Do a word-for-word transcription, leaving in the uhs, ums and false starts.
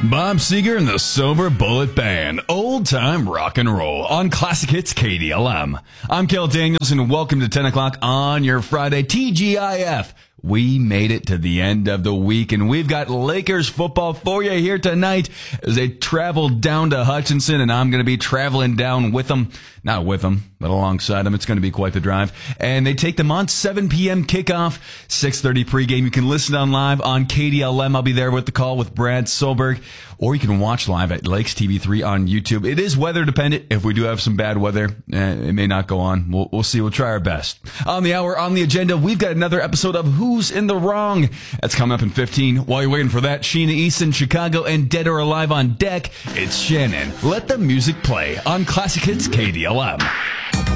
Bob Seger and the Silver Bullet Band, old time rock and roll on Classic Hits K D L M. I'm Kel Daniels and welcome to ten o'clock on your Friday. T G I F. We made it to the end of the week, and we've got Lakers football for you here tonight as they travel down to Hutchinson, and I'm going to be traveling down with them. Not with them, but alongside them. It's going to be quite the drive. And they take them on seven p.m. kickoff, six thirty pregame. You can listen on live on K D L M. I'll be there with the call with Brad Solberg, or you can watch live at Lakes T V three on YouTube. It is weather dependent. If we do have some bad weather, eh, it may not go on. We'll, we'll see. We'll try our best. On the hour, on the agenda, we've got another episode of Who's in the Wrong. That's coming up in fifteen. While you're waiting for that, Sheena Easton, Chicago, and Dead or Alive on deck. It's Shannon. Let the music play on Classic Hits K D L M.